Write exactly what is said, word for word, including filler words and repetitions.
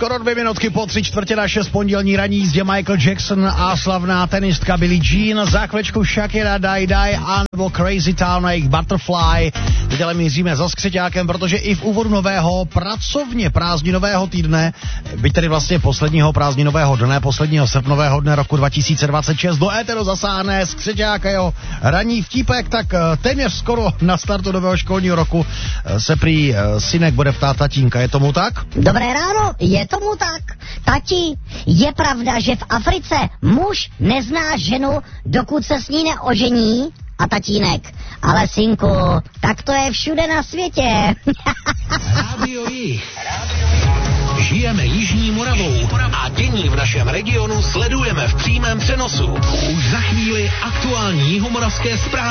skoro dvě minutky po tři čtvrtě na šest pondělní ranní jízdě Michael Jackson a slavná tenistka Billie Jean. Za chvíličku Shakira, Die Die a nebo Crazy Town a jejich Butterfly. Teď ale míříme za skřeťákem, protože i v úvodu nového pracovně prázdninového týdne, byť tedy vlastně posledního prázdninového dne, posledního srpnového dne roku dva tisíce dvacet šest, do éteru zasáhne skřeťák a jeho ranní vtípek, tak téměř skoro na startu nového školního roku se prý synek bude ptát tatínka. Je tomu tak? Dobré ráno, je tomu tak. Tati, je pravda, že v Africe muž nezná ženu, dokud se s ní neožení? A tatínek, ale synku, tak to je všude na světě. Rádio Jih. Žijeme Jižní Moravou a dění v našem regionu sledujeme v přímém přenosu. Už za chvíli aktuální jihomoravské zprávy.